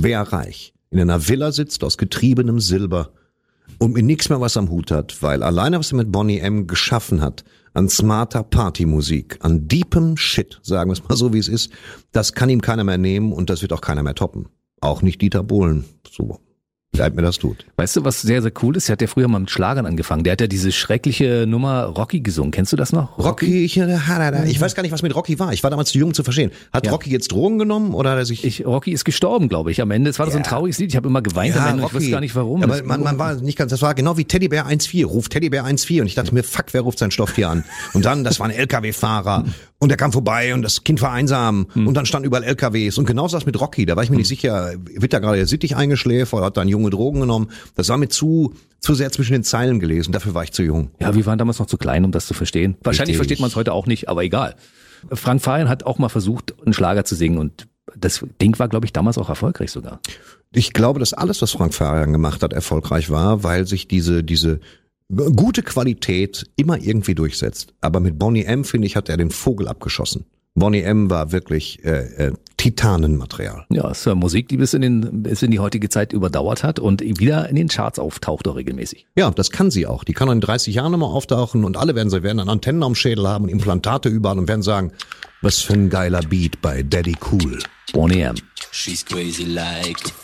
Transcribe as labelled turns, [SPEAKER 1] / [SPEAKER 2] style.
[SPEAKER 1] schwer reich, in einer Villa sitzt aus getriebenem Silber und mit nichts mehr was am Hut hat, weil alleine was er mit Boney M. geschaffen hat, an smarter Partymusik, an deepem Shit, sagen wir es mal so wie es ist, das kann ihm keiner mehr nehmen und das wird auch keiner mehr toppen. Auch nicht Dieter Bohlen. So. Leid mir das tut.
[SPEAKER 2] Weißt du, was sehr, sehr cool ist? Der hat ja früher mal mit Schlagern angefangen. Der hat ja diese schreckliche Nummer Rocky gesungen. Kennst du das noch?
[SPEAKER 1] Rocky, ich weiß gar nicht, was mit Rocky war. Ich war damals zu jung zu verstehen. Hat Rocky jetzt Drogen genommen oder hat er sich...
[SPEAKER 2] Rocky ist gestorben, glaube ich. Am Ende, es war so ein trauriges Lied. Ich habe immer geweint am Ende. Ich weiß gar nicht warum.
[SPEAKER 1] Aber man war nicht ganz, das war genau wie Teddybär 1.4. Ruft Teddybär 1.4. Und ich dachte mir, fuck, wer ruft sein Stofftier an? Und dann, das war ein LKW-Fahrer. Und der kam vorbei und das Kind war einsam. Und dann standen überall LKWs. Und genauso das mit Rocky. Da war ich mir nicht sicher, wird da gerade der Sittich eingeschläfert oder hat da ein Junge Drogen genommen? Das war mir zu sehr zwischen den Zeilen gelesen. Dafür war ich zu jung.
[SPEAKER 2] Ja, wir waren damals noch zu klein, um das zu verstehen. Wahrscheinlich versteht man es heute auch nicht, aber egal. Frank Farian hat auch mal versucht, einen Schlager zu singen und das Ding war, glaube ich, damals auch erfolgreich sogar.
[SPEAKER 1] Ich glaube, dass alles, was Frank Farian gemacht hat, erfolgreich war, weil sich diese gute Qualität immer irgendwie durchsetzt. Aber mit Boney M., finde ich, hat er den Vogel abgeschossen. Boney M. war wirklich Titanenmaterial.
[SPEAKER 2] Ja, es ist Musik, die bis in die heutige Zeit überdauert hat und wieder in den Charts auftaucht auch regelmäßig.
[SPEAKER 1] Ja, das kann sie auch. Die kann auch in 30 Jahren nochmal auftauchen und alle werden dann Antennen am Schädel haben und Implantate überall und werden sagen, was für ein geiler Beat bei Daddy Cool.
[SPEAKER 2] Boney M.
[SPEAKER 3] She's crazy like